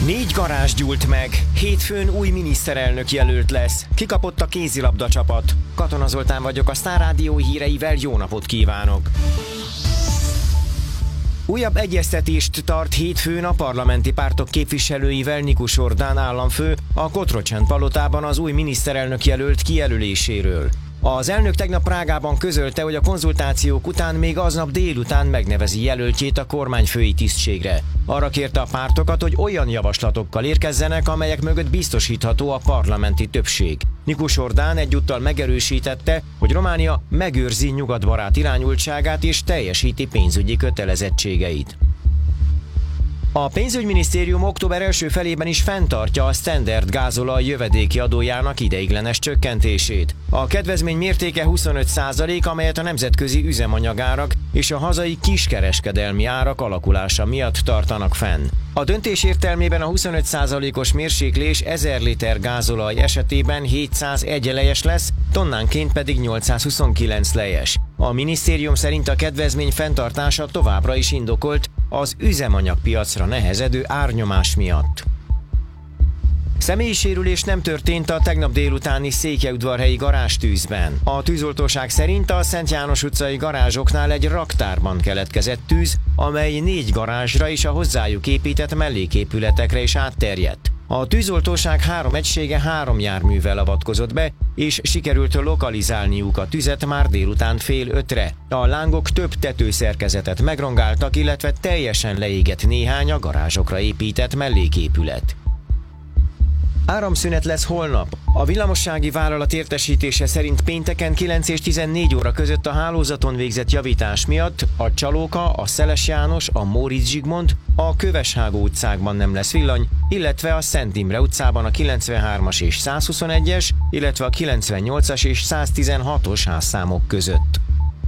4 garázs gyúlt meg, hétfőn új miniszterelnök jelölt lesz. Kikapott a kézilabda csapat. Katona Zoltán vagyok, a Sztár Rádió híreivel jó napot kívánok! Újabb egyeztetést tart hétfőn a parlamenti pártok képviselőivel Nikus Ordán államfő a Cotrocent palotában az új miniszterelnök jelölt kijelöléséről. Az elnök tegnap Prágában közölte, hogy a konzultációk után még aznap délután megnevezi jelöltjét a kormányfői tisztségre. Arra kérte a pártokat, hogy olyan javaslatokkal érkezzenek, amelyek mögött biztosítható a parlamenti többség. Nikus Ordán egyúttal megerősítette, hogy Románia megőrzi nyugatbarát irányultságát és teljesíti pénzügyi kötelezettségeit. A pénzügyminisztérium október első felében is fenntartja a standard gázolaj jövedéki adójának ideiglenes csökkentését. A kedvezmény mértéke 25%, amelyet a nemzetközi üzemanyagárak és a hazai kiskereskedelmi árak alakulása miatt tartanak fenn. A döntés értelmében a 25%-os mérséklés 1000 liter gázolaj esetében 701 lejes lesz, tonnánként pedig 829 lejes. A minisztérium szerint a kedvezmény fenntartása továbbra is indokolt az üzemanyagpiacra nehezedő árnyomás miatt. Személyi sérülés nem történt a tegnap délutáni székelyudvarhelyi garázstűzben. A tűzoltóság szerint a Szent János utcai garázsoknál egy raktárban keletkezett tűz, amely 4 garázsra és a hozzájuk épített melléképületekre is átterjedt. A tűzoltóság 3 egysége 3 járművel avatkozott be, és sikerült lokalizálniuk a tüzet már délután 4:30-re. A lángok több tetőszerkezetet megrongáltak, illetve teljesen leégett néhány a garázsokra épített melléképület. Áramszünet lesz holnap. A villamossági vállalat értesítése szerint pénteken 9 és 14 óra között a hálózaton végzett javítás miatt a Csalóka, a Szeles János, a Móricz Zsigmond, a Köveshágó utcákban nem lesz villany, illetve a Szent Imre utcában a 93-as és 121-es, illetve a 98-as és 116-os házszámok között.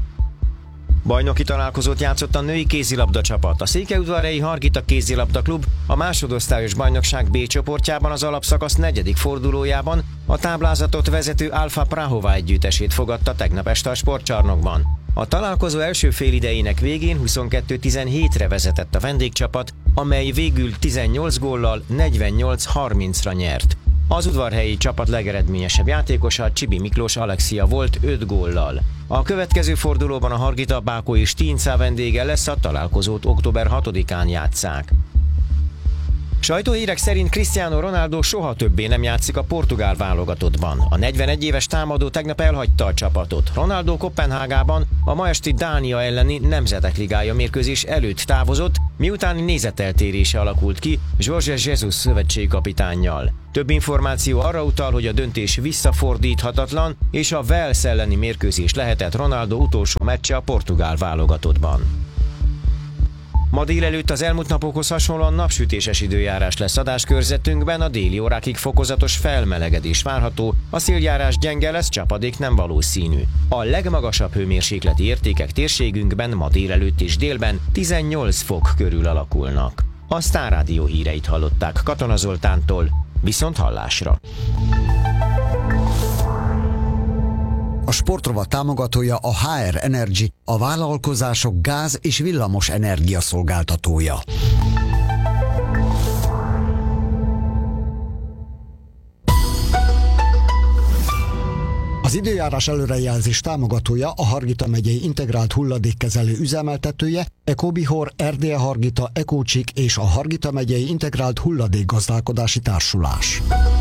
Bajnoki találkozót játszott a női kézilabda csapat. A székelyudvarhelyi Hargita kézilabda klub a másodosztályos bajnokság B csoportjában az alapszakasz 4. fordulójában a táblázatot vezető Alfa Prahova együttesét fogadta tegnap este a sportcsarnokban. A találkozó első félidejének végén 22-17-re vezetett a vendégcsapat, amely végül 18 góllal 48-30-ra nyert. Az udvarhelyi csapat legeredményesebb játékosa Csibi Miklós Alexia volt 5 góllal. A következő fordulóban a Hargita Bákó és Tinca vendége lesz, a találkozót október 6-án játsszák. Sajtóhírek szerint Cristiano Ronaldo soha többé nem játszik a portugál válogatottban. A 41 éves támadó tegnap elhagyta a csapatot. Ronaldo Koppenhágában a ma esti Dánia elleni Nemzetek Ligája mérkőzés előtt távozott, miután nézeteltérése alakult ki Jorge Jesus szövetségkapitánnyal. Több információ arra utal, hogy a döntés visszafordíthatatlan, és a Wales elleni mérkőzés lehetett Ronaldo utolsó meccse a portugál válogatottban. Ma délelőtt az elmúlt napokhoz hasonlóan napsütéses időjárás lesz adáskörzetünkben, a déli órákig fokozatos felmelegedés várható, a széljárás gyenge lesz, csapadék nem valószínű. A legmagasabb hőmérsékleti értékek térségünkben ma délelőtt és délben 18 fok körül alakulnak. A Sztár Rádió híreit hallották Katona Zoltántól, viszont hallásra. A sportrovat támogatója a HR Energy, a vállalkozások gáz- és villamos energia szolgáltatója. Az időjárás előrejelzés támogatója a Hargita megyei integrált hulladékkezelő üzemeltetője, Ecobihor, Erdélye Hargita, Ecócsik és a Hargita megyei integrált hulladékgazdálkodási társulás.